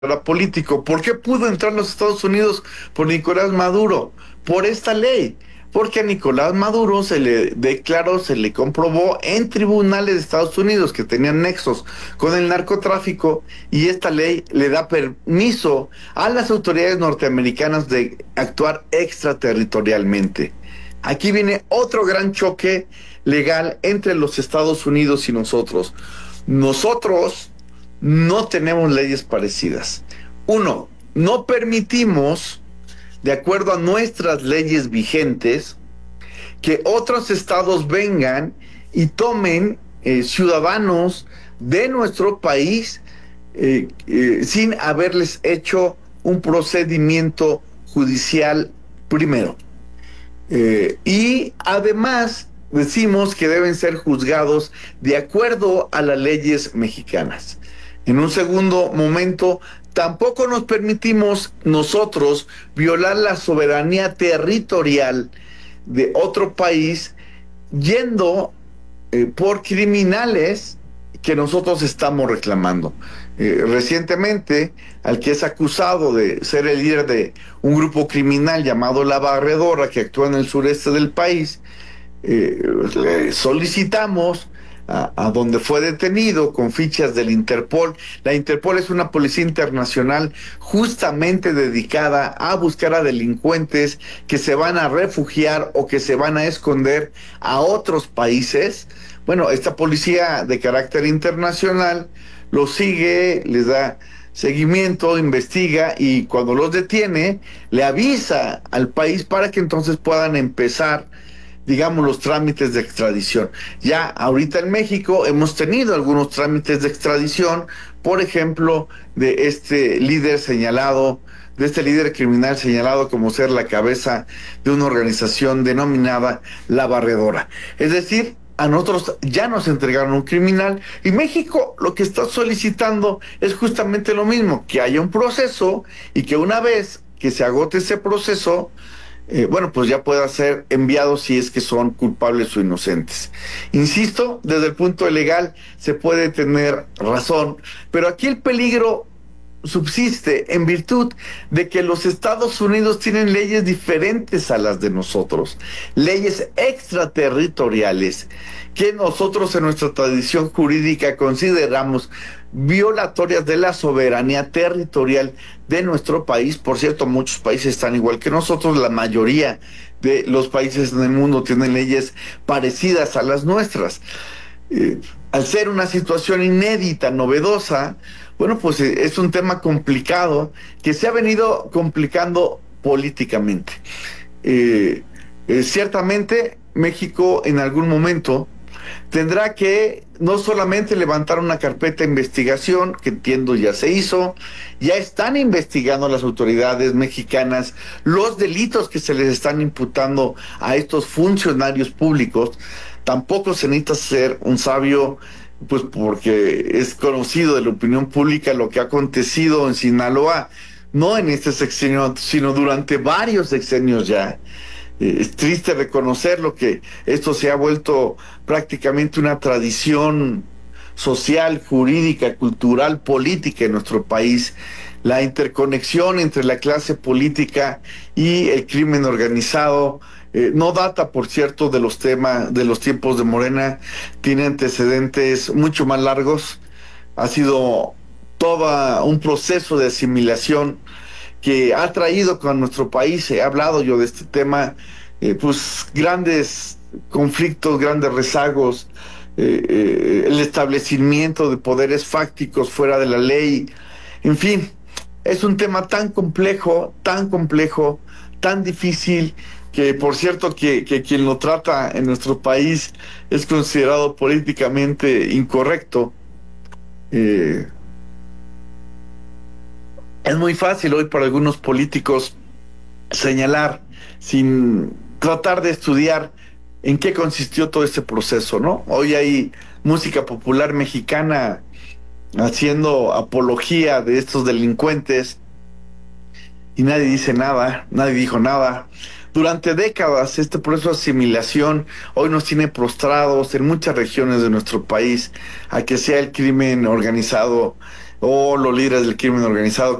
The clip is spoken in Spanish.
político. ¿Por qué pudo entrar a los Estados Unidos por Nicolás Maduro? Por esta ley. Porque a Nicolás Maduro se le declaró, se le comprobó en tribunales de Estados Unidos que tenían nexos con el narcotráfico y esta ley le da permiso a las autoridades norteamericanas de actuar extraterritorialmente. Aquí viene otro gran choque legal entre los Estados Unidos y nosotros. Nosotros no tenemos leyes parecidas. Uno, no permitimos, de acuerdo a nuestras leyes vigentes, que otros estados vengan y tomen ciudadanos de nuestro país sin haberles hecho un procedimiento judicial primero. Y además decimos que deben ser juzgados de acuerdo a las leyes mexicanas. En un segundo momento, tampoco nos permitimos nosotros violar la soberanía territorial de otro país yendo por criminales que nosotros estamos reclamando. Recientemente, al que es acusado de ser el líder de un grupo criminal llamado La Barredora, que actúa en el sureste del país, le solicitamos a donde fue detenido con fichas del Interpol. La Interpol es una policía internacional justamente dedicada a buscar a delincuentes que se van a refugiar o que se van a esconder a otros países. Bueno, esta policía de carácter internacional los sigue, les da seguimiento, investiga y cuando los detiene, le avisa al país para que entonces puedan empezar, digamos, los trámites de extradición. Ya ahorita en México hemos tenido algunos trámites de extradición, por ejemplo, de este líder señalado, de este líder criminal señalado como ser la cabeza de una organización denominada La Barredora. Es decir, a nosotros ya nos entregaron un criminal y México lo que está solicitando es justamente lo mismo, que haya un proceso y que una vez que se agote ese proceso, bueno, pues ya pueda ser enviado si es que son culpables o inocentes. Insisto, desde el punto legal se puede tener razón, pero aquí el peligro subsiste en virtud de que los Estados Unidos tienen leyes diferentes a las de nosotros, leyes extraterritoriales que nosotros en nuestra tradición jurídica consideramos violatorias de la soberanía territorial de nuestro país. Por cierto, muchos países están igual que nosotros, la mayoría de los países en el mundo tienen leyes parecidas a las nuestras. Al ser una situación inédita, novedosa, bueno, pues es un tema complicado que se ha venido complicando políticamente. Ciertamente, México en algún momento tendrá que no solamente levantar una carpeta de investigación, que entiendo ya se hizo, ya están investigando las autoridades mexicanas los delitos que se les están imputando a estos funcionarios públicos. Tampoco se necesita ser un sabio, pues porque es conocido de la opinión pública lo que ha acontecido en Sinaloa, no en este sexenio, sino durante varios sexenios ya. Es triste reconocerlo, que esto se ha vuelto prácticamente una tradición social, jurídica, cultural, política en nuestro país. La interconexión entre la clase política y el crimen organizado no data, por cierto, de los temas, de los tiempos de Morena, tiene antecedentes mucho más largos. Ha sido todo un proceso de asimilación que ha traído con nuestro país, he hablado yo de este tema, pues grandes conflictos, grandes rezagos, el establecimiento de poderes fácticos fuera de la ley, en fin, es un tema tan complejo, tan difícil, que por cierto que quien lo trata en nuestro país es considerado políticamente incorrecto. Eh, es muy fácil hoy para algunos políticos señalar sin tratar de estudiar en qué consistió todo este proceso, ¿no? Hoy hay música popular mexicana haciendo apología de estos delincuentes y nadie dice nada, nadie dijo nada. Durante décadas este proceso de asimilación hoy nos tiene prostrados en muchas regiones de nuestro país a que sea el crimen organizado o los líderes del crimen organizado